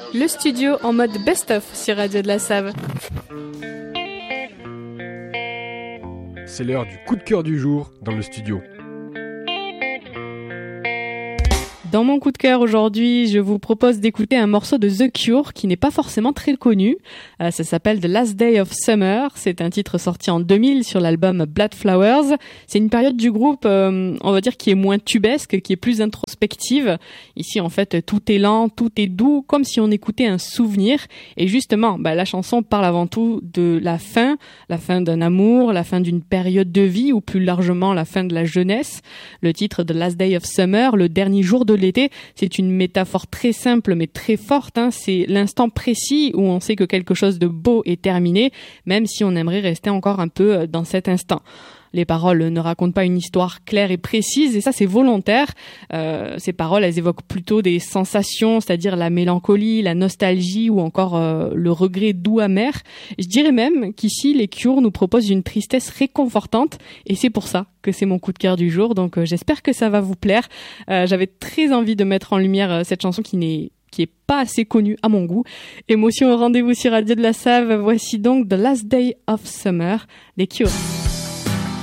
Le studio en mode best-of sur Radio de la Save. C'est l'heure du coup de cœur du jour dans le studio. Dans mon coup de cœur aujourd'hui, je vous propose d'écouter un morceau de The Cure qui n'est pas forcément très connu. Ça s'appelle The Last Day of Summer. C'est un titre sorti en 2000 sur l'album Blood Flowers. C'est une période du groupe, on va dire, qui est moins tubesque, qui est plus introspective. Ici, en fait, tout est lent, tout est doux, comme si on écoutait un souvenir. Et justement, la chanson parle avant tout de la fin d'un amour, la fin d'une période de vie, ou plus largement la fin de la jeunesse. Le titre The Last Day of Summer, le dernier jour de l'été, c'est une métaphore très simple mais très forte. C'est l'instant précis où on sait que quelque chose de beau est terminé, même si on aimerait rester encore un peu dans cet instant. Les paroles ne racontent pas une histoire claire et précise, et ça c'est volontaire. Ces paroles, elles évoquent plutôt des sensations, c'est-à-dire la mélancolie, la nostalgie ou encore le regret doux amer. Je dirais même qu'ici les Cure nous proposent une tristesse réconfortante, et c'est pour ça que c'est mon coup de cœur du jour. Donc j'espère que ça va vous plaire. J'avais très envie de mettre en lumière cette chanson qui est pas assez connue à mon goût. Émotion au rendez-vous sur Radio de la Save. Voici donc The Last Day of Summer, les Cure.